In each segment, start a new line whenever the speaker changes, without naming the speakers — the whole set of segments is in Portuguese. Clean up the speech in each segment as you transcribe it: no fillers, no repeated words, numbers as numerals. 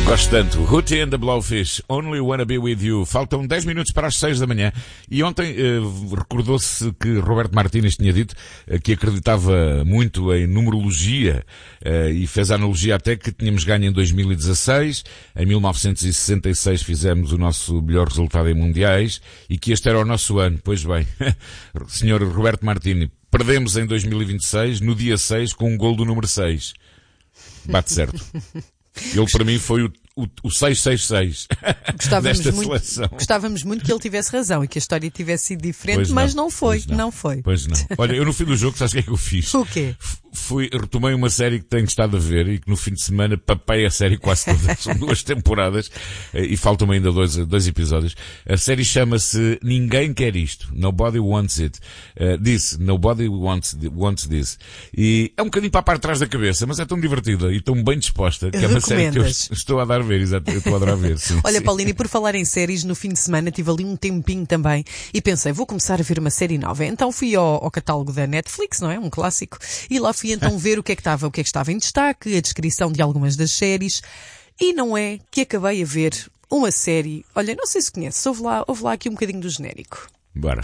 Gosto tanto. Hootie and the Blowfish, Only Wanna Be With You. Faltam 10 minutos para as 6 da manhã. E ontem recordou-se que Roberto Martínez tinha dito que acreditava muito em numerologia e fez a analogia até que tínhamos ganho em 2016, em 1966 fizemos o nosso melhor resultado em mundiais e que este era o nosso ano. Pois bem, Sr. Roberto Martínez, perdemos em 2026, no dia 6, com um gol do número 6. Bate certo. Ele, para mim, foi o 666 desta seleção.
Gostávamos muito que ele tivesse razão e que a história tivesse sido diferente, mas não foi. Não foi.
Pois não. Olha, eu no fim do jogo, sabes o que é que eu fiz?
O quê?
Retomei uma série que tenho estado a ver e que no fim de semana papei a série quase toda. São 2 temporadas e faltam-me ainda dois episódios. A série chama-se Ninguém Quer Isto. Nobody Wants It. Nobody wants This. E é um bocadinho para a parte de trás da cabeça, mas é tão divertida e tão bem disposta que é uma série que eu estou a dar a ver. Exato, eu estou a adorar ver. Sim,
Olha,
sim.
Paulina, e por falar em séries, no fim de semana tive ali um tempinho também e pensei, vou começar a ver uma série nova. Então fui ao catálogo da Netflix, não é? Um clássico. E lá fui então ver o que é que estava em destaque, a descrição de algumas das séries. E não é que acabei a ver uma série. Olha, não sei se conheces, ouve lá aqui um bocadinho do genérico.
Bora.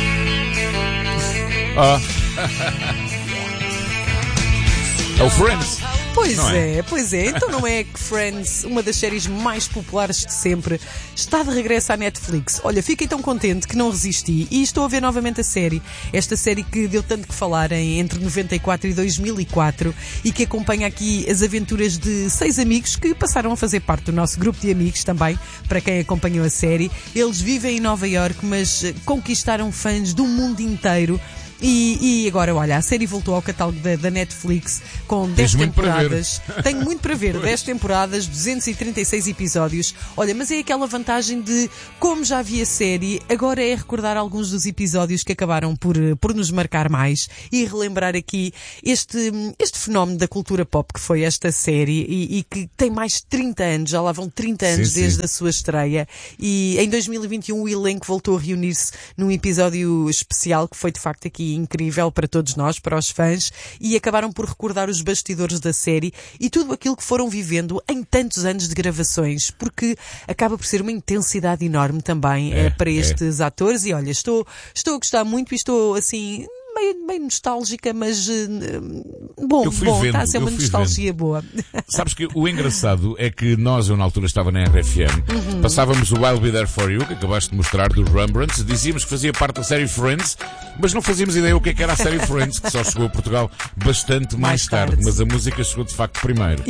É o Friends.
Pois é. Então não é que Friends, uma das séries mais populares de sempre, está de regresso à Netflix. Olha, fiquei tão contente que não resisti e estou a ver novamente a série. Esta série que deu tanto que falar entre 94 e 2004 e que acompanha aqui as aventuras de 6 amigos que passaram a fazer parte do nosso grupo de amigos também, para quem acompanhou a série. Eles vivem em Nova Iorque, mas conquistaram fãs do mundo inteiro. E agora, olha, a série voltou ao catálogo da Netflix com 10 temporadas. Tenho muito para ver. 10 temporadas, 236 episódios. Olha, mas é aquela vantagem de, como já vi a série, agora é recordar alguns dos episódios que acabaram por nos marcar mais e relembrar aqui este fenómeno da cultura pop que foi esta série e que tem mais de 30 anos, já lá vão 30 anos desde a sua estreia. E em 2021 o elenco voltou a reunir-se num episódio especial que foi de facto aqui incrível para todos nós, para os fãs, e acabaram por recordar os bastidores da série e tudo aquilo que foram vivendo em tantos anos de gravações, porque acaba por ser uma intensidade enorme também para estes atores. E olha, estou a gostar muito e estou assim meio nostálgica, mas bom, está a ser uma nostalgia boa.
Sabes que o engraçado é que eu na altura estava na RFM, passávamos o I'll Be There For You, que acabaste de mostrar, dos Rembrandts, dizíamos que fazia parte da série Friends, mas não fazíamos ideia o que era a série Friends, que só chegou a Portugal bastante mais tarde, mas a música chegou de facto primeiro.